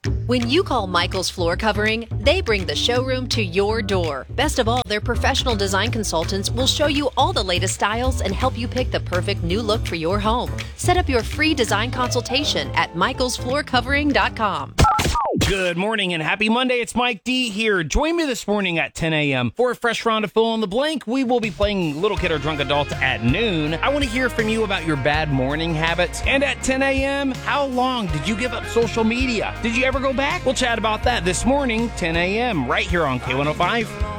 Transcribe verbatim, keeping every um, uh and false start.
When you call Michael's Floor Covering, they bring the showroom to your door. Best of all, their professional design consultants will show you all the latest styles and help you pick the perfect new look for your home. Set up your free design consultation at michaels floor covering dot com. Good morning and happy Monday. It's Mike D here. Join me this morning at ten a.m. for a fresh round of Fill in the Blank. We will be playing Little Kid or Drunk Adult at noon. I want to hear from you about your bad morning habits. And at ten a.m., how long did you give up social media? Did you ever go back? We'll chat about that this morning, ten a.m., right here on K one oh five.